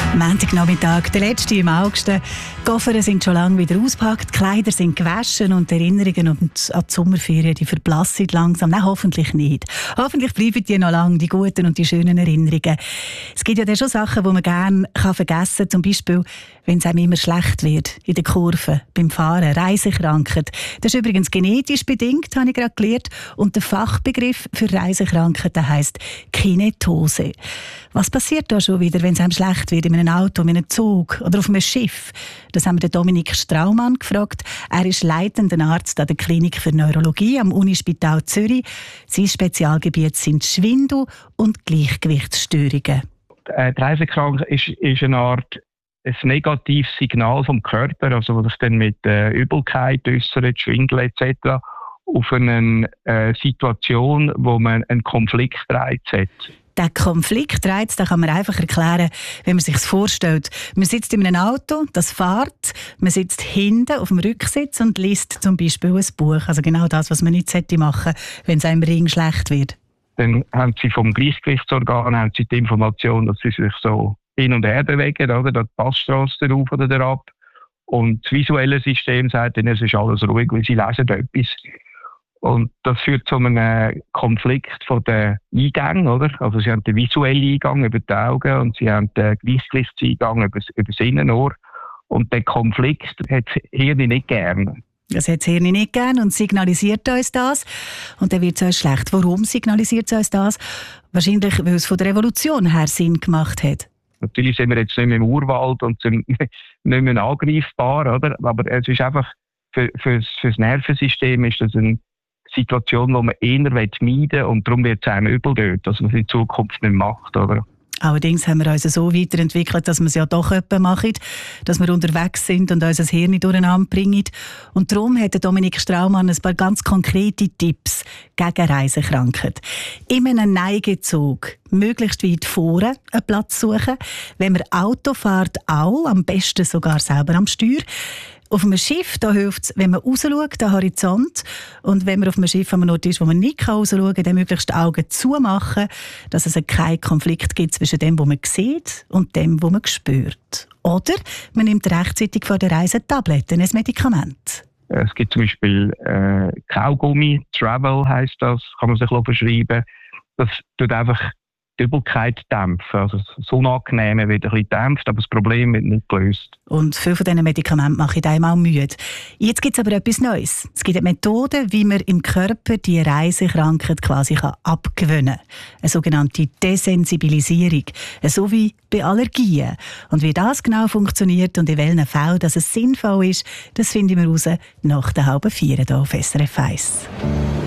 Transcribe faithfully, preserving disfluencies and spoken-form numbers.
Montagnachmittag, der letzte im August. Die Koffer sind schon lange wieder ausgepackt, die Kleider sind gewaschen und die Erinnerungen an die Sommerferien die verblassen langsam. Nein, hoffentlich nicht. Hoffentlich bleiben die noch lange, die guten und die schönen Erinnerungen. Es gibt ja dann schon Sachen, die man gerne vergessen kann. Zum Beispiel, wenn es einem immer schlecht wird, in der Kurve, beim Fahren, Reisekrankheit. Das ist übrigens genetisch bedingt, habe ich gerade gelernt. Und der Fachbegriff für Reisekrankheiten heisst Kinetose. Was passiert da schon wieder, wenn es einem schlecht wird, in einem Auto, in einem Zug oder auf einem Schiff? Das haben wir den Dominik Straumann gefragt. Er ist leitender Arzt an der Klinik für Neurologie am Unispital Zürich. Sein Spezialgebiet sind Schwindel und Gleichgewichtsstörungen. Die Reisekrankheit ist, ist eine Art ein negatives Signal vom Körper, also das sich dann mit äh, Übelkeit äußert, Schwindel et cetera auf eine äh, Situation, wo man einen Konfliktreiz hat. Der Konfliktreiz, den kann man einfach erklären, wenn man sich es vorstellt. Man sitzt in einem Auto, das fährt, man sitzt hinten auf dem Rücksitz und liest zum Beispiel ein Buch. Also genau das, was man nicht machen sollte, wenn es einem Ring schlecht wird. Dann haben sie vom Gleichgewichtsorgan haben sie die Information, dass sie sich so hin und her bewegen, oder? Da passt Strasse drauf oder ab. Und das visuelle System sagt dann, es ist alles ruhig, weil sie lesen etwas. Und das führt zu einem Konflikt von den Eingängen, oder? Also sie haben den visuellen Eingang über die Augen und sie haben den Gleichgewichtseingang über, über das Innenohr. Und den Konflikt hat das Hirn nicht gern. Das hat das Hirn nicht gern und signalisiert uns das. Und dann wird es uns schlecht. Warum signalisiert es uns das? Wahrscheinlich, weil es von der Revolution her Sinn gemacht hat. Natürlich sind wir jetzt nicht mehr im Urwald und sind nicht mehr angreifbar, oder? Aber es ist einfach, für, für, für das Nervensystem ist das eine Situation, die man eher meiden will und darum wird es einem übel dort, dass man es in Zukunft nicht macht, oder? Allerdings haben wir uns so weiterentwickelt, dass wir es ja doch etwas machen, dass wir unterwegs sind und unser Hirn durcheinander bringen. Und darum hat Dominik Straumann ein paar ganz konkrete Tipps gegen Reisekrankheit. In einem Neigezug möglichst weit vorne einen Platz suchen. Wenn man Auto fährt, auch, am besten sogar selber am Steuer. Auf einem Schiff da hilft es, wenn man rausschaut, den Horizont. Und wenn man auf einem Schiff an einem Ort ist, wo man nicht rausschauen kann, dann möglichst die Augen zumachen, dass es keinen Konflikt gibt zwischen dem, was man sieht, und dem, was man spürt. Oder man nimmt rechtzeitig vor der Reise Tabletten, ein Medikament. Es gibt zum Beispiel äh, Kaugummi, Travel heisst das, kann man sich verschreiben. Das tut einfach die Übelkeit dämpfen. Also das Unangenehme wird ein bisschen dämpft, aber das Problem wird nicht gelöst. Und viele von diesen Medikamenten machen einem auch müde. Jetzt gibt es aber etwas Neues. Es gibt eine Methode, wie man im Körper die Reisekrankheit quasi abgewöhnen kann. Eine sogenannte Desensibilisierung. So wie bei Allergien. Und wie das genau funktioniert und in welchen Fällen dass es sinnvoll ist, das finden wir raus nach der halben vier hier auf S R F eins.